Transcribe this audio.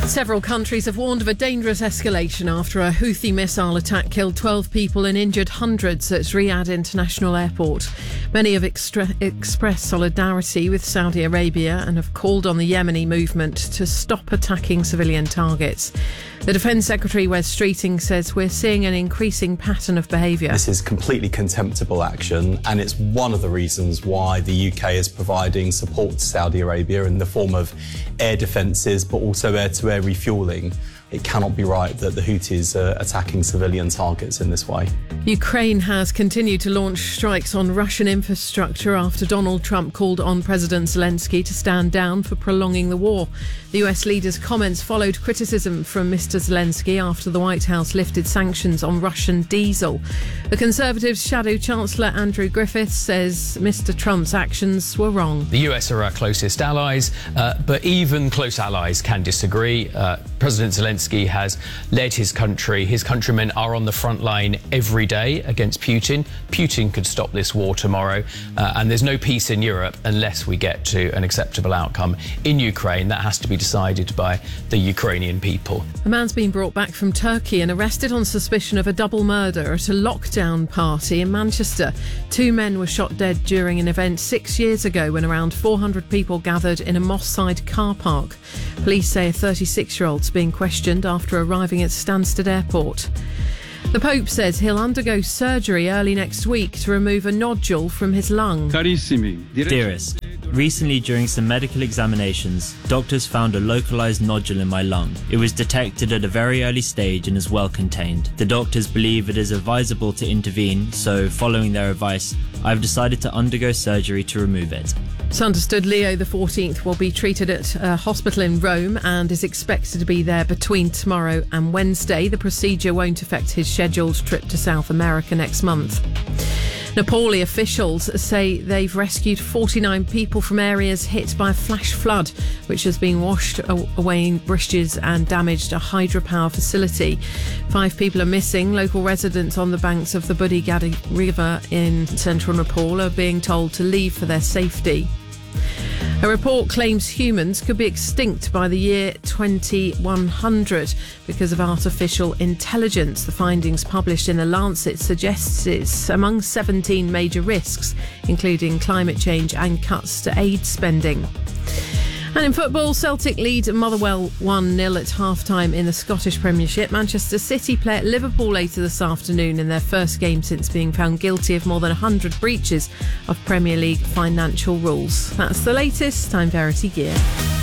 Several countries have warned of a dangerous escalation after a Houthi missile attack killed 12 people and injured hundreds at Riyadh International Airport. Many have expressed solidarity with Saudi Arabia and have called on the Yemeni movement to stop attacking civilian targets. The Defence Secretary, Wes Streeting, says we're seeing an increasing pattern of behaviour. This is completely contemptible action, and it's one of the reasons why the UK is providing support to Saudi Arabia in the form of air defences, but also air-to-air refuelling. It cannot be right that the Houthis are attacking civilian targets in this way. Ukraine has continued to launch strikes on Russian infrastructure after Donald Trump called on President Zelensky to stand down for prolonging the war. The US leader's comments followed criticism from Mr. Zelensky after the White House lifted sanctions on Russian diesel. The Conservatives' Shadow Chancellor Andrew Griffiths says Mr. Trump's actions were wrong. The US are our closest allies, but even close allies can disagree. President Zelensky has led his country. His countrymen are on the front line every day against Putin. Putin could stop this war tomorrow, and there's no peace in Europe unless we get to an acceptable outcome in Ukraine. That has to be decided by the Ukrainian people. A man's been brought back from Turkey and arrested on suspicion of a double murder at a lockdown party in Manchester. 2 men were shot dead during an event 6 years ago when around 400 people gathered in a Moss Side car park. Police say a 36-year-old's being questioned after arriving at Stansted Airport. The Pope says he'll undergo surgery early next week to remove a nodule from his lung. Dearest, recently during some medical examinations, doctors found a localised nodule in my lung. It was detected at a very early stage and is well contained. The doctors believe it is advisable to intervene, so following their advice, I've decided to undergo surgery to remove it. It's understood Leo XIV will be treated at a hospital in Rome and is expected to be there between tomorrow and Wednesday. The procedure won't affect his scheduled trip to South America next month. Nepali officials say they've rescued 49 people from areas hit by a flash flood, which has been washed away in bridges and damaged a hydropower facility. 5 people are missing. Local residents on the banks of the Budi Gadi River in central Nepal are being told to leave for their safety. A report claims humans could be extinct by the year 2100 because of artificial intelligence. The findings published in The Lancet suggests it's among 17 major risks, including climate change and cuts to aid spending. And in football, Celtic lead Motherwell 1-0 at half-time in the Scottish Premiership. Manchester City play at Liverpool later this afternoon in their first game since being found guilty of more than 100 breaches of Premier League financial rules. That's the latest. I'm Verity Gear.